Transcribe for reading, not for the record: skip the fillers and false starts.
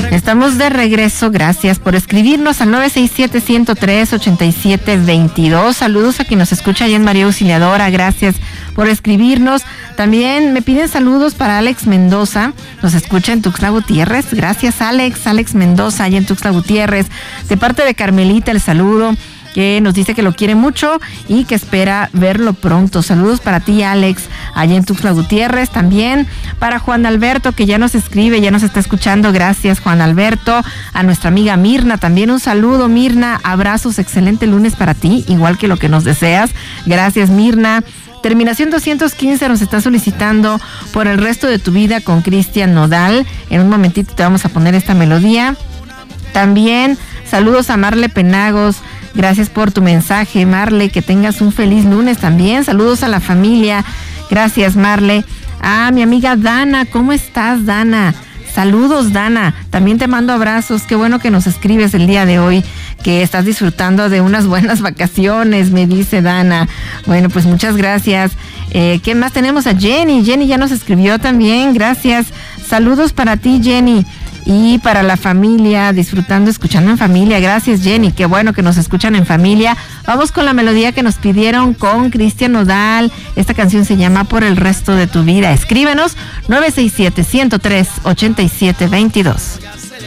Estamos de regreso, gracias por escribirnos al 967-103-8722. Saludos a quien nos escucha allá en María Auxiliadora, gracias por escribirnos. También me piden saludos para Alex Mendoza, nos escucha en Tuxtla Gutiérrez. Gracias Alex Mendoza allá en Tuxtla Gutiérrez. De parte de Carmelita el saludo, que nos dice que lo quiere mucho y que espera verlo pronto. Saludos para ti, Alex, allá en Tuxtla Gutiérrez. También para Juan Alberto, que ya nos escribe, ya nos está escuchando. Gracias, Juan Alberto. A nuestra amiga Mirna, también un saludo, Mirna. Abrazos, excelente lunes para ti, igual que lo que nos deseas. Gracias, Mirna. Terminación 215 nos está solicitando Por el resto de tu vida con Cristian Nodal. En un momentito te vamos a poner esta melodía. También saludos a Marle Penagos. Gracias por tu mensaje, Marle, que tengas un feliz lunes también. Saludos a la familia. Gracias, Marle. Mi amiga Dana, ¿cómo estás, Dana? Saludos, Dana. También te mando abrazos. Qué bueno que nos escribes el día de hoy, que estás disfrutando de unas buenas vacaciones, me dice Dana. Bueno, pues muchas gracias. ¿Qué más tenemos? A Jenny. Jenny ya nos escribió también. Gracias. Saludos para ti, Jenny. Y para la familia, disfrutando, escuchando en familia. Gracias, Jenny, qué bueno que nos escuchan en familia. Vamos con la melodía que nos pidieron con Cristian Nodal. Esta canción se llama Por el resto de tu vida. Escríbenos 967-103-8722.